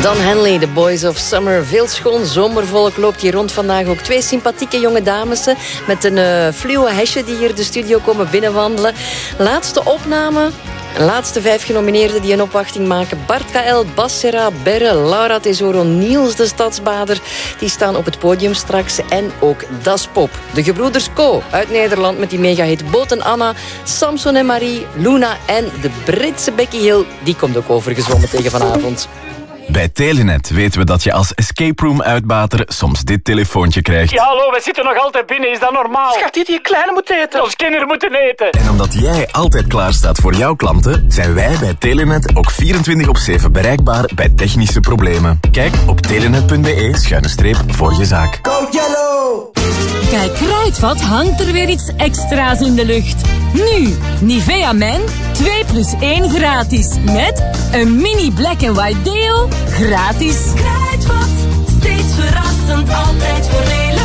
Dan Henley, The Boys of Summer. Veel schoon zomervolk loopt hier rond vandaag. Ook 2 sympathieke jonge dames met een fluwe hesje die hier de studio komen binnenwandelen. Laatste opname. Laatste 5 genomineerden die een opwachting maken. Bart KL, Bas Serra, Berre, Laura Tesoro, Niels de Stadsbader. Die staan op het podium straks. En ook Das Pop. De gebroeders Co uit Nederland met die megahit Boot en Anna. Samson en Marie, Luna en de Britse Becky Hill. Die komt ook overgezwommen tegen vanavond. Bij Telenet weten we dat je als escape room uitbater soms dit telefoontje krijgt. Ja, hallo, we zitten nog altijd binnen. Is dat normaal? Schat, die kleine moet eten. Ons kinderen moeten eten. En omdat jij altijd klaar staat voor jouw klanten, zijn wij bij Telenet ook 24/7 bereikbaar bij technische problemen. Kijk op telenet.be/voor je zaak. Go Yellow! Kijk, Kruidvat hangt er weer iets extra's in de lucht. Nu, Nivea Men, 2+1 gratis. Met een mini black and white deo, gratis. Kruidvat, steeds verrassend, altijd voordelig.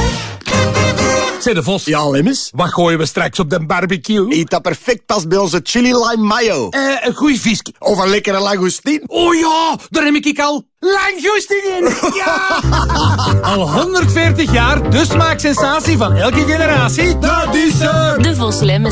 Zeg de Vos. Ja, Lemmes? Wat gooien we straks op de barbecue? Eet dat perfect past bij onze chili lime mayo. Een goeie visje. Of een lekkere langoustine. Oh ja, daar heb ik al langoustine in. Ja! Al 140 jaar de smaaksensatie van elke generatie. Dat is er. De Vos Lemmes.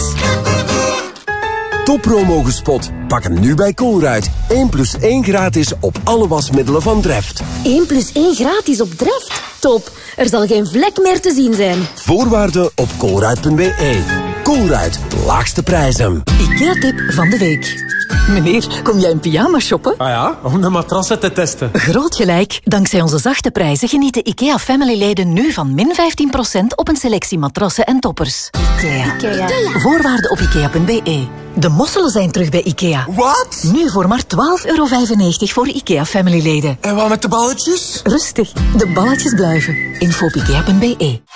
Toppromo gespot. Pak hem nu bij Colruyt. 1+1 gratis op alle wasmiddelen van Dreft. 1+1 gratis op Dreft? Top. Er zal geen vlek meer te zien zijn. Voorwaarden op colruyt.be. Colruyt, laagste prijzen. IKEA-tip van de week. Meneer, kom jij in pyjama shoppen? Ah ja, om de matrassen te testen. Groot gelijk. Dankzij onze zachte prijzen genieten IKEA Family-leden nu van min 15% op een selectie matrassen en toppers. IKEA. Voorwaarden op IKEA.be. De mosselen zijn terug bij IKEA. Wat? Nu voor maar €12,95 voor IKEA Family-leden. En wat met de balletjes? Rustig, de balletjes blijven. Info op IKEA.be.